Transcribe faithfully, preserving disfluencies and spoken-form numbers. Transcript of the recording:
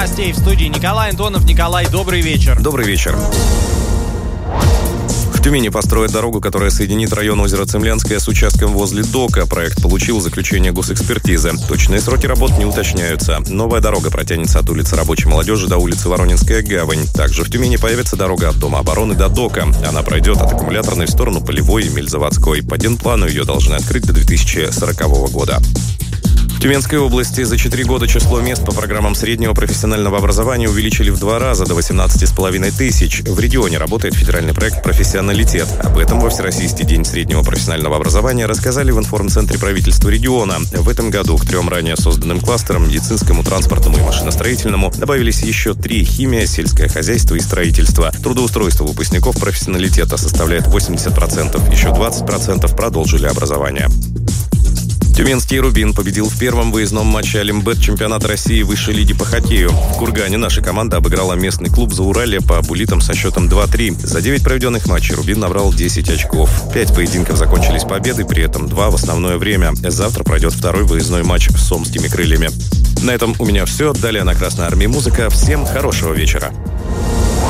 В студии Николай Антонов. Николай, добрый вечер. Добрый вечер. В Тюмени построят дорогу, которая соединит район озера Цимлянское с участком возле дока. Проект получил заключение госэкспертизы. Точные сроки работ не уточняются. Новая дорога протянется от улицы Рабочей молодежи до улицы Воронинская гавань. Также в Тюмени появится дорога от Дома обороны до дока. Она пройдет от Аккумуляторной в сторону Полевой и Мельзаводской. По генплану ее должны открыть до две тысячи сорокового года. В Тюменской области за четыре года число мест по программам среднего профессионального образования увеличили в два раза, до восемнадцати с половиной тысяч. В регионе работает федеральный проект «Профессионалитет». Об этом во Всероссийский день среднего профессионального образования рассказали в информцентре правительства региона. В этом году к трем ранее созданным кластерам – медицинскому, транспортному и машиностроительному – добавились еще три – химия, сельское хозяйство и строительство. Трудоустройство выпускников профессионалитета составляет восемьдесят процентов, еще двадцать процентов продолжили образование. Тюменский «Рубин» победил в первом выездном матче Олимбет чемпионата России высшей лиги по хоккею. В Кургане наша команда обыграла местный клуб «Зауралье» по буллитам со счетом два-три. За девять проведенных матчей «Рубин» набрал десять очков. Пять поединков закончились победой, при этом два в основное время. Завтра пройдет второй выездной матч с омскими крыльями. На этом у меня все. Далее на Красной Армии музыка. Всем хорошего вечера.